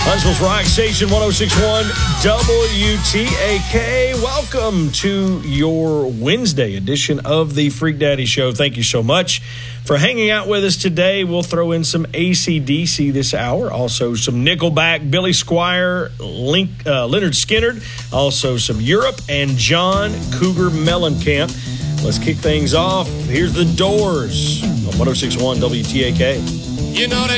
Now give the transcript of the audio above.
Huntsville's Rock Station 106.1 WTAK. Welcome to your Wednesday edition of the Freak Daddy Show. Thank you so much for hanging out with us today. We'll throw in some AC/DC this hour, also some Nickelback, Billy Squier, Leonard Skinner, also some Europe, and John Cougar Mellencamp. Let's kick things off. Here's the Doors on 106.1 WTAK. You know that